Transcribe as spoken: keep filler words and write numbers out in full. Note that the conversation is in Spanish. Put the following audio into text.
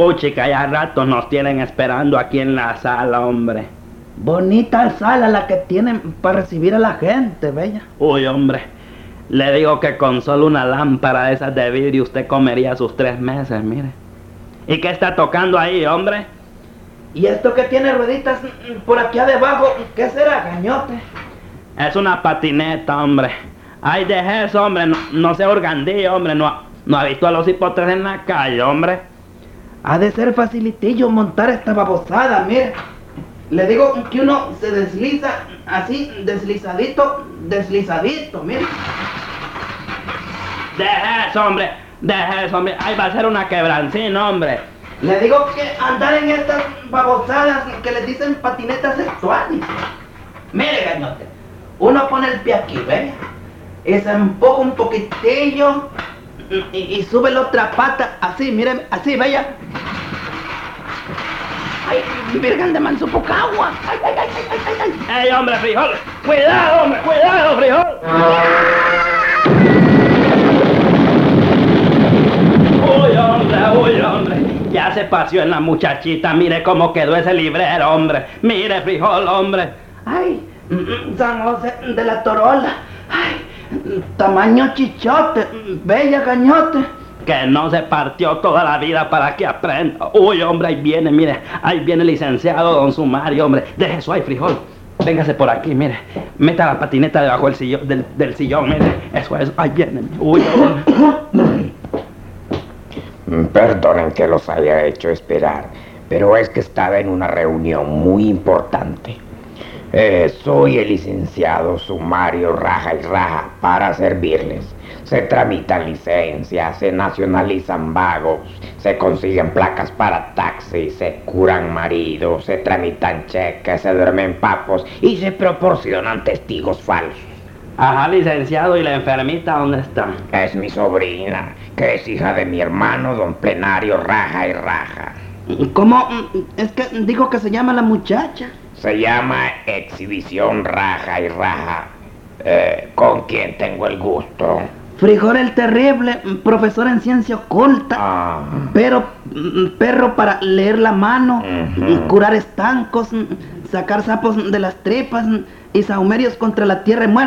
Puchica, ya rato nos tienen esperando aquí en la sala, hombre. Bonita sala la que tienen para recibir a la gente, bella. Uy, hombre, le digo que con solo una lámpara de esas de vidrio usted comería sus tres meses, mire. ¿Y qué está tocando ahí, hombre? ¿Y esto que tiene rueditas por aquí abajo? ¿Qué será, gañote? Es una patineta, hombre. Ay, deje eso, hombre, no, no se organdíe, hombre, no, no ha visto a los hipotres en la calle, hombre. Ha de ser facilitillo montar esta babosada, mire. Le digo que uno se desliza así, deslizadito, deslizadito, mire. Deje eso, hombre, deje eso, hombre. Ahí va a ser una quebrancina, hombre. Le digo que andar en estas babosadas que les dicen patinetas sexuales. Mire, gañote, uno pone el pie aquí, ¿ve? Y se empuja un poquitillo y, y sube la otra pata, así, mire, así, vaya. Ay, virgen de manso poca agua. Ay, ay, ay, ay, ay, ay. ¡Ey, hombre, frijol! ¡Cuidado, hombre! ¡Cuidado, frijol! ¡Uy, hombre! ¡Uy, hombre! Ya se paseó en la muchachita. Mire cómo quedó ese librero, hombre. Mire, frijol, hombre. Ay, San José de la Torola. Ay, tamaño chichote, bella gañote. Que no se partió toda la vida para que aprenda. Uy, hombre, ahí viene, mire. Ahí viene el licenciado don Sumario, hombre. Deje eso ahí, frijol. Véngase por aquí, mire. Meta la patineta debajo del sillón, del, del sillón, mire. Eso es, ahí viene. Uy, hombre. Perdonen que los haya hecho esperar, pero es que estaba en una reunión muy importante. Eh, soy el licenciado Sumario Raja y Raja para servirles. Se tramitan licencias, se nacionalizan vagos, se consiguen placas para taxis, se curan maridos, se tramitan cheques, se duermen papos y se proporcionan testigos falsos. Ajá, licenciado, ¿y la enfermita dónde está? Es mi sobrina, que es hija de mi hermano don Plenario Raja y Raja. ¿Cómo? Es que digo que se llama la muchacha. Se llama Exhibición Raja y Raja. Eh, ¿Con quién tengo el gusto? Frijol el Terrible, profesor en ciencia oculta, Ah. pero perro para leer la mano, Uh-huh. curar estancos, sacar sapos de las tripas y sahumerios contra la tierra muerta.